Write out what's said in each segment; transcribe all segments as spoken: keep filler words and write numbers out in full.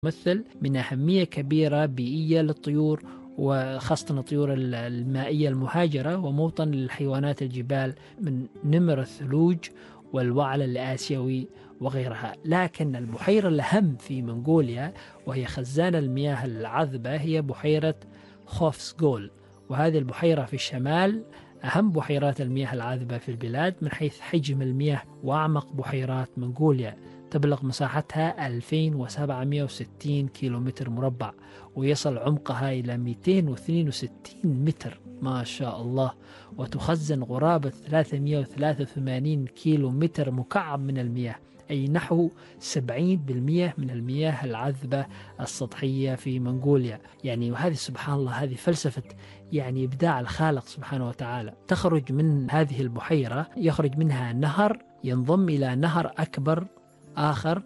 تمثل من أهمية كبيرة بيئية للطيور، وخاصة الطيور المائية المهاجرة، وموطن للحيوانات الجبال من نمر الثلوج والوعل الآسيوي وغيرها. لكن البحيرة الأهم في منغوليا وهي خزان المياه العذبة هي بحيرة خوفسغول، وهذه البحيرة في الشمال أهم بحيرات المياه العذبة في البلاد من حيث حجم المياه، وأعمق بحيرات منغوليا تبلغ مساحتها ألفين وسبعمائة وستين كيلومتر مربع، ويصل عمقها إلى مئتين واثنين وستين متر ما شاء الله، وتخزن قرابة ثلاثمائة وثلاثة وثمانين كيلومتر مكعب من المياه، أي نحو سبعين بالمئة من المياه العذبة السطحية في منغوليا. يعني وهذه سبحان الله، هذه فلسفة يعني إبداع الخالق سبحانه وتعالى. تخرج من هذه البحيرة، يخرج منها نهر ينضم إلى نهر أكبر آخر،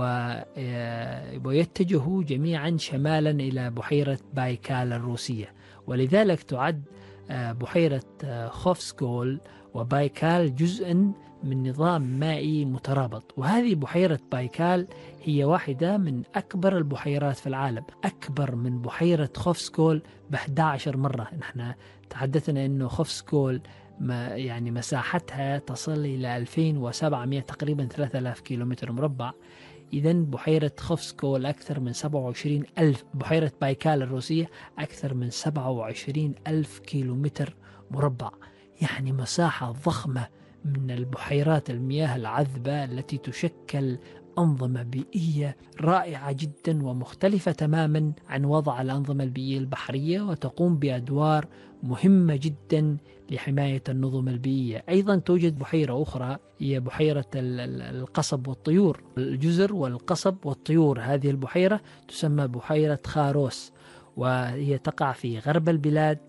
ويتجه جميعا شمالا إلى بحيرة بايكال الروسية، ولذلك تعد بحيرة خوفسغول وبايكال جزءا من نظام مائي مترابط. وهذه بحيرة بايكال هي واحدة من أكبر البحيرات في العالم، أكبر من بحيرة خوفسغول ب أحد عشر مرة. نحن تحدثنا أنه خوفسغول ما يعني مساحتها تصل إلى ألفين وسبعمائة تقريبا ثلاثة آلاف كيلومتر مربع، إذن بحيرة خوفسغول أكثر من سبعة وعشرين ألف، بحيرة بايكال الروسية أكثر من سبعة وعشرين ألف كيلومتر مربع، يعني مساحة ضخمة من البحيرات المياه العذبة التي تشكل أنظمة بيئية رائعة جدا ومختلفة تماما عن وضع الأنظمة البيئية البحرية، وتقوم بأدوار مهمة جدا لحماية النظم البيئية. أيضا توجد بحيرة أخرى هي بحيرة القصب والطيور، الجزر والقصب والطيور. هذه البحيرة تسمى بحيرة خاروس، وهي تقع في غرب البلاد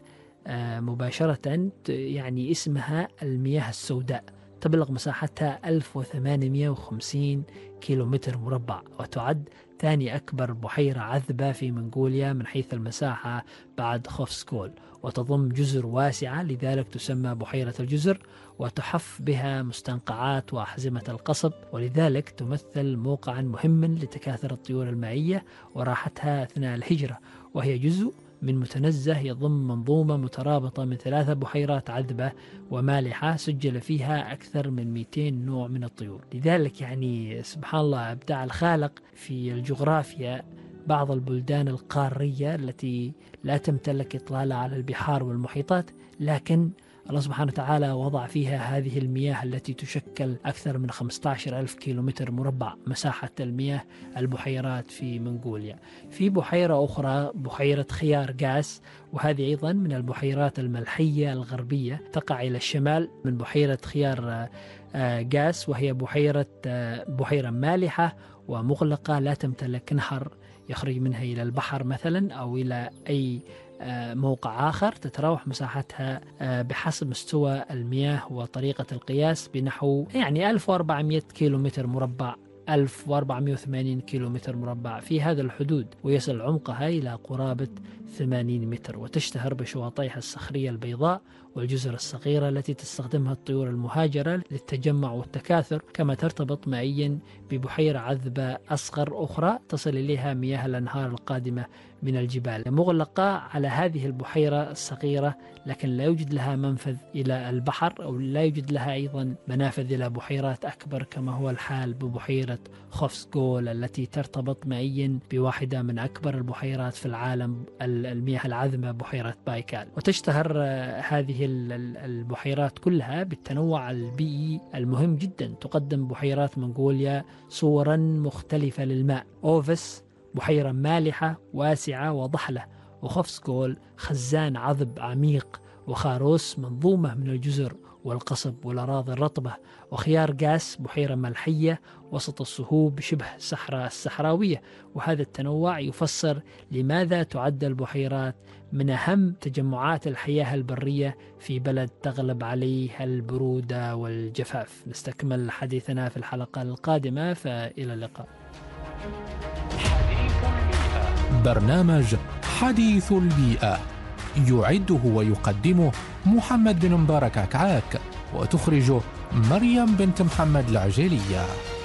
مباشرة، يعني اسمها المياه السوداء، تبلغ مساحتها ألف وثمانمائة وخمسين كيلومتر مربع، وتعد ثاني أكبر بحيرة عذبة في منغوليا من حيث المساحة بعد خوفسغول، وتضم جزر واسعة لذلك تسمى بحيرة الجزر، وتحف بها مستنقعات وأحزمة القصب، ولذلك تمثل موقعا مهما لتكاثر الطيور المائية وراحتها أثناء الهجرة، وهي جزء من متنزه يضم منظومة مترابطة من ثلاثة بحيرات عذبة ومالحة سجل فيها أكثر من مئتين نوع من الطيور. لذلك يعني سبحان الله إبداع الخالق في الجغرافيا. بعض البلدان القارية التي لا تمتلك إطلالة على البحار والمحيطات، لكن الله سبحانه وتعالى وضع فيها هذه المياه التي تشكل أكثر من خمسة عشر ألف كيلومتر مربع مساحة المياه البحيرات في منغوليا. في بحيرة أخرى بحيرة خيار غاس، وهذه أيضا من البحيرات الملحية الغربية، تقع إلى الشمال من بحيرة خيار غاس، وهي بحيرة بحيرة مالحة ومغلقة لا تمتلك نهر يخرج منها إلى البحر مثلا أو إلى أي موقع آخر. تتراوح مساحتها بحسب مستوى المياه وطريقة القياس بنحو يعني ألف وأربعمائة كيلومتر مربع، ألف وأربعمائة وثمانين كيلومتر مربع في هذا الحدود، ويصل عمقها إلى قرابة ثمانين متر، وتشتهر بشواطئها الصخرية البيضاء والجزر الصغيرة التي تستخدمها الطيور المهاجرة للتجمع والتكاثر، كما ترتبط مائيا ببحيرة عذبة أصغر أخرى تصل إليها مياه الأنهار القادمة من الجبال، مغلقة على هذه البحيرة الصغيرة، لكن لا يوجد لها منفذ إلى البحر أو لا يوجد لها أيضا منافذ إلى بحيرات أكبر كما هو الحال ببحيرة خوفسغول التي ترتبط مائيا بواحدة من أكبر البحيرات في العالم المياه العذبة، بحيرة بايكال. وتشتهر هذه البحيرات كلها بالتنوع البيئي المهم جدا. تقدم بحيرات منغوليا صورا مختلفة للماء: أوفس بحيرة مالحة واسعة وضحلة، وخوفسغول خزان عذب عميق، وخاروس منظومة من الجزر والقصب والأراضي الرطبة، وخيار غاس بحيرة ملحية وسط الصهوب شبه الصحراء الصحراوية. وهذا التنوع يفسر لماذا تعد البحيرات من أهم تجمعات الحياة البرية في بلد تغلب عليه البرودة والجفاف. نستكمل حديثنا في الحلقة القادمة، فإلى اللقاء. برنامج حديث البيئة يعده ويقدمه محمد بن مبارك عكعاك، وتخرج مريم بنت محمد العجيلية.